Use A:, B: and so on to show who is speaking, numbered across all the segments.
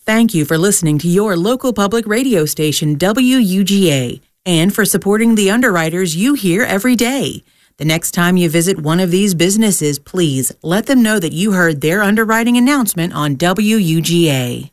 A: Thank you for listening to your local public radio station, WUGA, and for supporting the underwriters you hear every day. The next time you visit one of these businesses, please let them know that you heard their underwriting announcement on WUGA.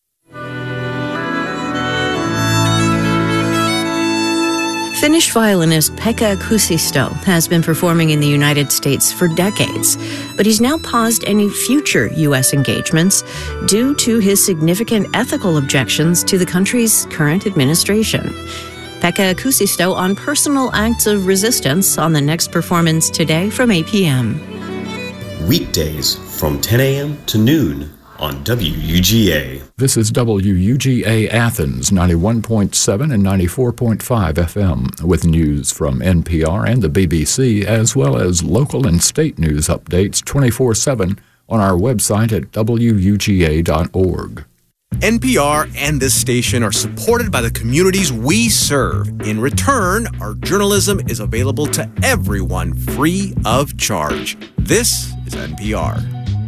B: Finnish violinist Pekka Kuusisto has been performing in the United States for decades, but he's now paused any future U.S. engagements due to his significant ethical objections to the country's current administration. Pekka Kuusisto on personal acts of resistance on the next performance today from 8 p.m.
C: Weekdays from 10 a.m. to noon on WUGA.
D: This is WUGA Athens, 91.7 and 94.5 FM, with news from NPR and the BBC, as well as local and state news updates 24/7 on our website at WUGA.org.
E: NPR and this station are supported by the communities we serve. In return, our journalism is available to everyone free of charge. This is NPR.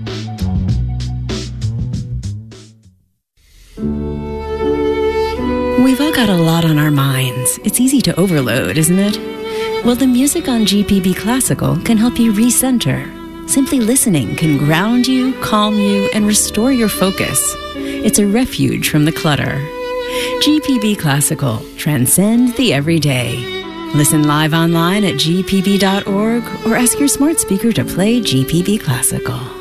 F: We've all got a lot on our minds. It's easy to overload, isn't it? Well, the music on GPB Classical can help you recenter. Simply listening can ground you, calm you, and restore your focus. It's a refuge from the clutter. GPB Classical. Transcend the everyday. Listen live online at gpb.org or ask your smart speaker to play GPB Classical.